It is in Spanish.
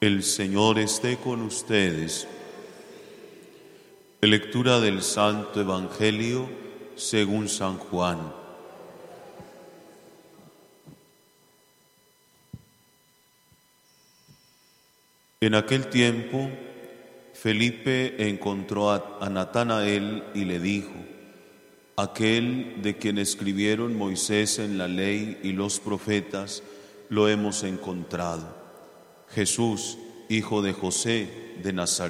El Señor esté con ustedes. Lectura del Santo Evangelio según San Juan. En aquel tiempo, Felipe encontró a Natanael y le dijo: aquel de quien escribieron Moisés en la ley y los profetas, lo hemos encontrado, Jesús, hijo de José de Nazaret.